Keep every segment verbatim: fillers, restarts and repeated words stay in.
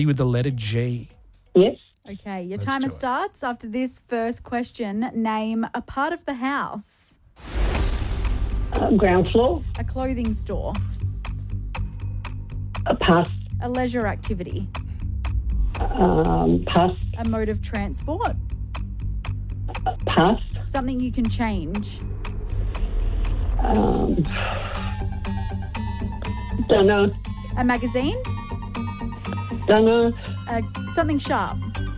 with the letter G. Yes. Okay, your Let's timer do it. starts after this first question. Name a part of the house. Uh, ground floor. A clothing store. Uh, pass. A leisure activity. Um, pass. A mode of transport. Uh, pass. Something you can change. Um, don't know. A magazine. Don't know. Uh, something sharp.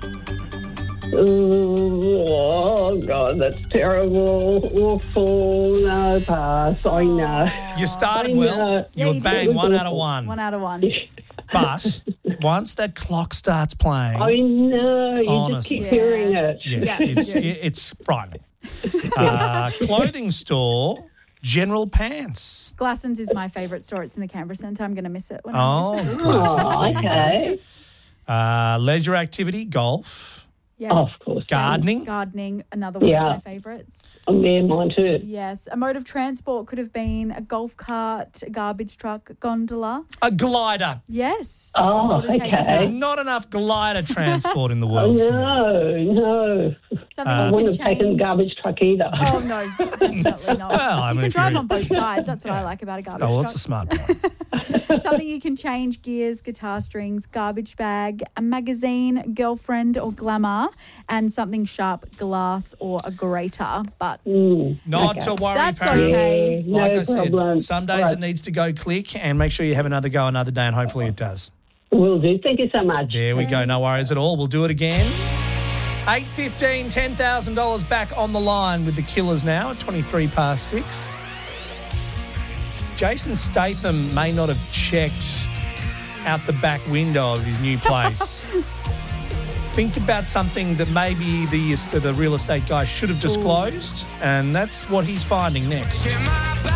Ooh, oh, God, that's terrible. Awful. No, pass. I know. You started I well. know. You Yeah, were you bang did. one out of one. One out of one. But once that clock starts playing, I know. You Honestly. just keep hearing Yeah. it. yeah, Yeah. it's it's frightening. Uh, clothing store, General Pants. Glassons is my favourite store. It's in the Canberra Centre. I'm going to miss it. When Oh, I Oh, okay. Uh, leisure activity, golf. Yes. Oh, of course. Gardening. Gardening, another one Yeah. of my favourites. Oh, yeah, mine too. Yes. A mode of transport could have been a golf cart, a garbage truck, gondola. A glider. Yes. Oh, Would have taken okay. There's that. not enough glider transport in the Oh, world. no, no. Something Uh, I you wouldn't can have taken the change. garbage truck either. Oh, no, definitely not. Well, I you mean, can if drive you're- on both sides. That's what I like about a garbage Oh, well, truck. it's a smart one. Something you can change, gears, guitar strings, garbage bag, a magazine, girlfriend or glamour, and something sharp, glass or a grater. But Mm, Not okay. to worry, That's Parrot. okay. Yeah, Like no I said, problem. some days All right. it needs to go click, and make sure you have another go another day, and hopefully it does. Will do. Thank you so much. There we go. No worries at all. We'll do it again. eight fifteen, ten thousand dollars back on the line with the Killers now at twenty-three past six. Jason Statham may not have checked out the back window of his new place. Think about something that maybe the, the real estate guy should have disclosed, and that's what he's finding next.